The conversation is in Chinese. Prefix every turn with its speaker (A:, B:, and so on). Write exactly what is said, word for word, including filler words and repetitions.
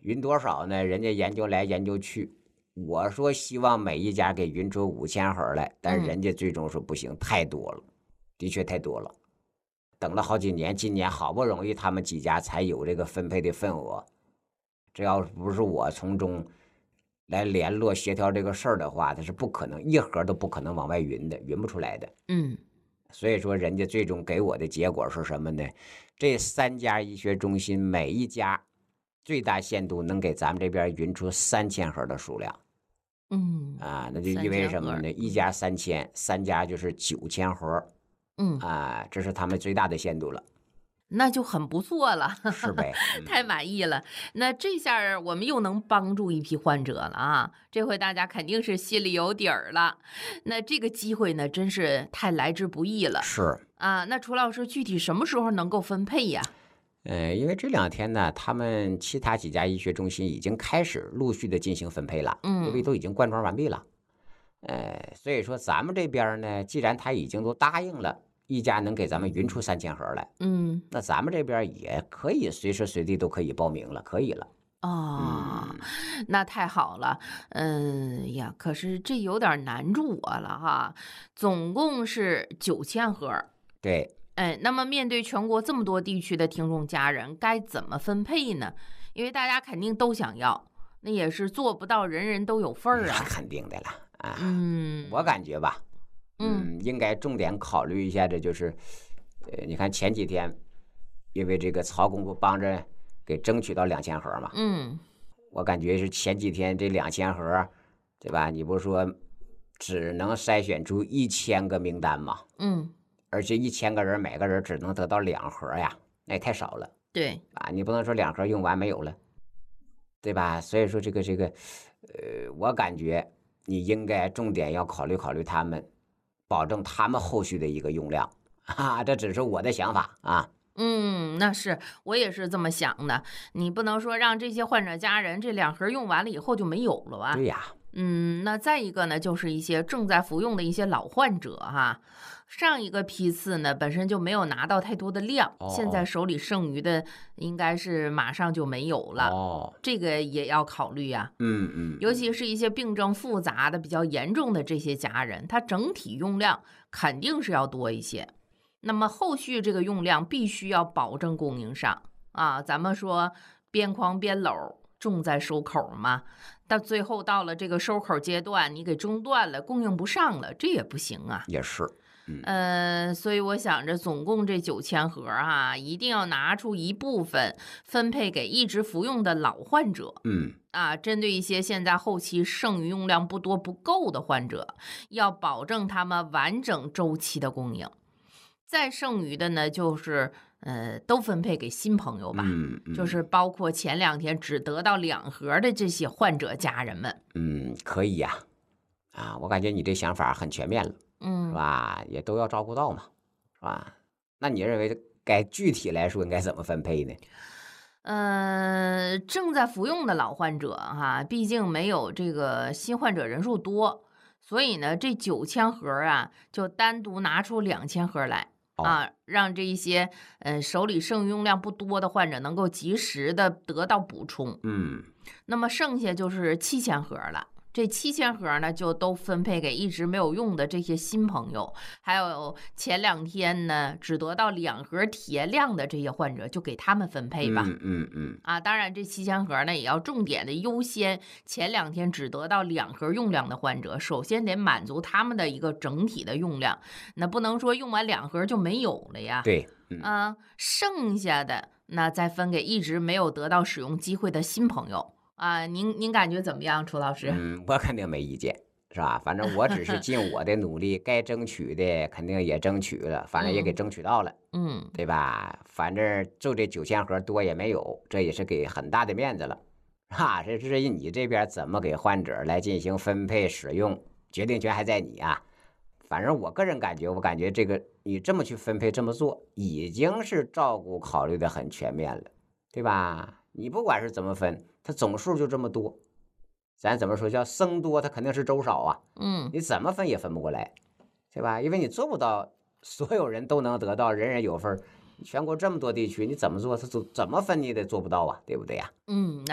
A: 匀多少呢？人家研究来研究去，我说希望每一家给匀出五千盒来，但是人家最终说不行，太多了，的确太多了。等了好几年，今年好不容易他们几家才有这个分配的份额，这要不是我从中来联络协调这个事儿的话，它是不可能一盒都不可能往外匀的，匀不出来的。
B: 嗯，
A: 所以说人家最终给我的结果是什么呢？这三家医学中心每一家最大限度能给咱们这边匀出三千盒的数量。
B: 嗯，
A: 啊，那就意味着什么呢？一家三千，三家就是九千盒。
B: 嗯
A: 啊，这是他们最大的限度了。
B: 那就很不错了，
A: 是呗、嗯、
B: 太满意了。那这下我们又能帮助一批患者了啊！这回大家肯定是心里有底儿了。那这个机会呢，真是太来之不易了。
A: 是
B: 啊，那楚老师具体什么时候能够分配呀？
A: 呃，因为这两天呢，他们其他几家医学中心已经开始陆续的进行分配了，
B: 嗯，
A: 因为都已经灌装完毕了。呃，所以说咱们这边呢，既然他已经都答应了，一家能给咱们匀出三千盒来，
B: 嗯，
A: 那咱们这边也可以随时随地都可以报名了，可以了。
B: 哦，
A: 嗯，
B: 那太好了。嗯呀，可是这有点难住我了哈。总共是九千盒。
A: 对。
B: 哎，那么面对全国这么多地区的听众家人，该怎么分配呢？因为大家肯定都想要，那也是做不到人人都有份儿啊。
A: 肯定的了啊。
B: 嗯，
A: 我感觉吧，
B: 嗯，
A: 嗯，应该重点考虑一下的就是，呃，你看前几天，因为这个曹公不帮着给争取到两千盒嘛，
B: 嗯，
A: 我感觉是前几天这两千盒，对吧？你不是说只能筛选出一千个名单吗？
B: 嗯，
A: 而且一千个人每个人只能得到两盒呀，那也太少了。
B: 对
A: 啊，你不能说两盒用完没有了，对吧？所以说这个这个，呃，我感觉你应该重点要考虑考虑他们，保证他们后续的一个用量啊，这只是我的想法啊。
B: 嗯，那是我也是这么想的。你不能说让这些患者家人这两盒用完了以后就没有了吧？
A: 对呀。
B: 嗯，那再一个呢，就是一些正在服用的一些老患者哈，上一个批次呢本身就没有拿到太多的量，
A: 哦
B: 现在手里剩余的应该是马上就没有了，
A: 哦，
B: 这个也要考虑呀。
A: 嗯嗯，
B: 尤其是一些病症复杂的、比较严重的这些家人，他整体用量肯定是要多一些。那么后续这个用量必须要保证供应上啊，咱们说边框边篓重在收口嘛，到最后到了这个收口阶段，你给中断了，供应不上了，这也不行啊。
A: 也是。
B: 嗯、呃，所以我想着总共这九千盒啊，一定要拿出一部分分配给一直服用的老患者。
A: 嗯
B: 啊，针对一些现在后期剩余用量不多不够的患者，要保证他们完整周期的供应。再剩余的呢，就是呃，都分配给新朋友吧，
A: 嗯嗯，
B: 就是包括前两天只得到两盒的这些患者家人们。
A: 嗯，可以呀。啊，我感觉你这想法很全面了，是
B: 嗯，
A: 吧？也都要照顾到嘛，是吧？那你认为该具体来说应该怎么分配呢？
B: 呃，正在服用的老患者哈，毕竟没有这个新患者人数多，所以呢，这九千盒啊，就单独拿出两千盒来。
A: 哦，
B: 啊，让这一些呃手里剩余用量不多的患者能够及时的得到补充。
A: 嗯
B: 那么剩下就是七千盒了。这七千盒呢，就都分配给一直没有用的这些新朋友，还有前两天呢只得到两盒体验量的这些患者，就给他们分配吧。
A: 嗯嗯嗯，
B: 啊，当然这七千盒呢也要重点的优先前两天只得到两盒用量的患者，首先得满足他们的一个整体的用量，那不能说用完两盒就没有了呀。
A: 对，嗯
B: 啊，剩下的那再分给一直没有得到使用机会的新朋友。啊，您您感觉怎么样，楚老师？
A: 嗯，我肯定没意见，是吧？反正我只是尽我的努力，该争取的肯定也争取了，反正也给争取到了，
B: 嗯，
A: 对吧？反正就这九千盒多也没有，这也是给很大的面子了，哈。这至于你这边怎么给患者来进行分配使用，决定权还在你啊。反正我个人感觉，我感觉这个你这么去分配，这么做已经是照顾考虑的很全面了，对吧？你不管是怎么分，它总数就这么多，咱怎么说叫僧多，它肯定是粥少啊。
B: 嗯，
A: 你怎么分也分不过来，对吧？因为你做不到所有人都能得到，人人有份。全国这么多地区，你怎么做，它怎么分你也得做不到啊，对不对呀？
B: 嗯。